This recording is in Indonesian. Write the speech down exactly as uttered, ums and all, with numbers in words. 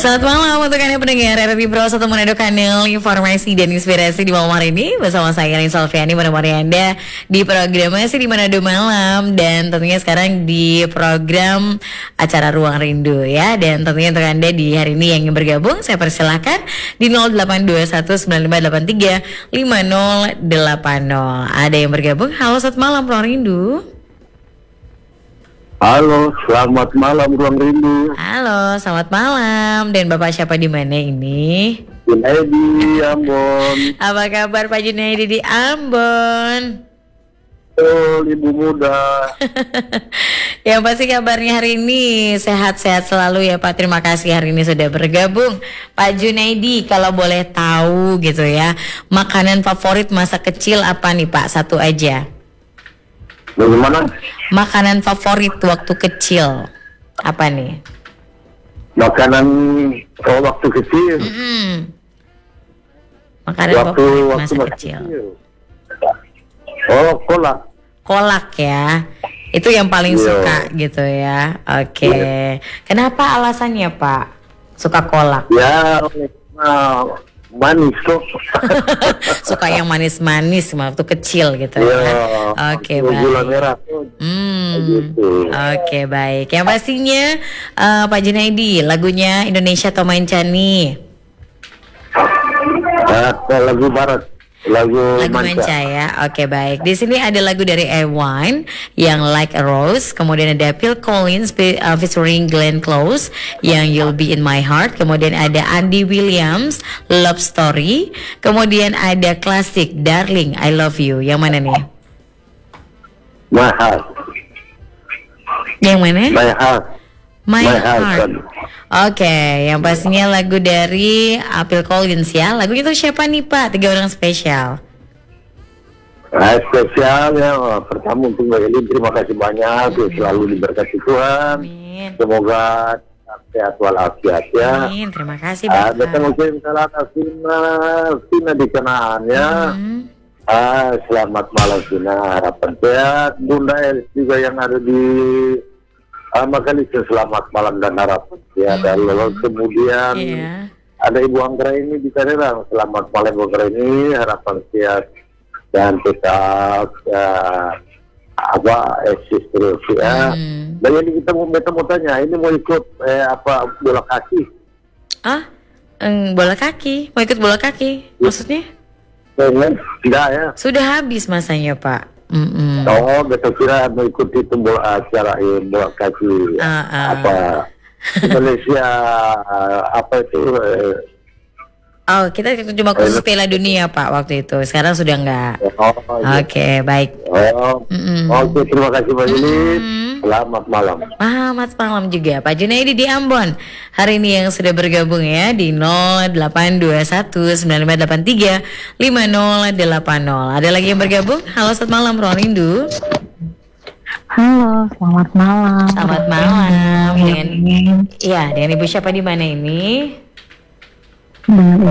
Selamat malam untuk Anda pendengar R R I Pro satu Manado, kanal informasi dan inspirasi di malam hari ini bersama saya Lin Salviani menemani Anda di program Masih di Manado Malam, dan tentunya sekarang di program acara Ruang Rindu ya. Dan tentunya untuk Anda di hari ini yang ingin bergabung, saya persilahkan di nol delapan dua satu sembilan lima delapan tiga lima nol delapan nol. Ada yang bergabung? Halo, selamat malam Ruang Rindu. Halo, selamat malam Ruang Rindu. Halo, selamat malam. Dan Bapak siapa di mana ini? Junaidi Ambon. Apa kabar Pak Junaidi di Ambon? Oh, ibu muda. Yang pasti kabarnya hari ini sehat-sehat selalu ya Pak. Terima kasih hari ini sudah bergabung Pak Junaidi. Kalau boleh tahu gitu ya, makanan favorit masa kecil apa nih Pak? Satu aja. Bagaimana? Makanan favorit waktu kecil apa nih? Makanan oh, waktu kecil. Mm-hmm. Makanan Waktu favorit waktu masa masih kecil. kecil. Oh, kolak. Kolak ya. Itu yang paling Yo. suka gitu ya. Oke. Iya. Kenapa alasannya Pak suka kolak? Ya, nah, manis kok. Suka yang manis-manis waktu kecil gitu Ya, ya. Oke, gula baik. merah. Hmm. Gitu. Oke, baik. Yang pastinya eh, Pak Junaidi, lagunya Indonesia atau Mancani? Nah, lagu barat, lagu, Lagu manca. Manca ya. Oke, baik. Di sini ada lagu dari Ewan yang Like a Rose, kemudian ada Phil Collins uh, featuring Glenn Close yang You'll Be in My Heart, kemudian ada Andy Williams Love Story, kemudian ada klasik Darling I Love You. Yang mana nih? Mahal, Yang mana? mahal. My, My Heart. Heart. Oke, yang pastinya lagu dari uh, Phil Collins ya. Lagu itu siapa nih Pak? Tiga orang spesial. Nah, spesial ya, pertama untuk Mbak Elin, terima kasih banyak, selalu diberkati Tuhan. Amin. Semoga sehat walafiat ya. Amin. Terima kasih Ah, Bapak. datang ucapin salam Vina, Vina di Kanaan ya. Hmm. Ah, selamat malam Vina, harapan sehat. Bunda El juga yang ada di ah, Makalisa, selamat malam dan harapan sehat. Dan lalu kemudian Iya. ada Ibu Anggra ini di Tangerang, selamat malam Ibu Anggra ini, harapan sehat dan tetap ya, apa eksis terus ya. Hmm. Dan ini kita mau kita mau tanya, ini mau ikut eh, apa bola kaki? Ah, eng, bola kaki. Mau ikut bola kaki? Maksudnya? Pengen? Tidak ya? Sudah habis masanya Pak. Mm-mm. Oh, betul, kira mau ikut itu bola acara eh, bola kaki Ah, ah. apa Indonesia apa itu? Eh, Oh, kita cuma khusus Piala Dunia Pak waktu itu. Sekarang sudah enggak. oh, iya. Oke, baik. Oh, Mm-mm. oke, terima kasih Pak Yuli. Mm. Selamat malam. Selamat malam juga Pak Junaidi di Ambon. Hari ini yang sudah bergabung ya di nol delapan dua satu sembilan lima delapan tiga lima nol delapan nol. Ada lagi yang bergabung? Halo, selamat malam Ruang Rindu. Halo, selamat malam. Selamat malam. Dengan Iya, dengan Ibu siapa di mana ini? Dengan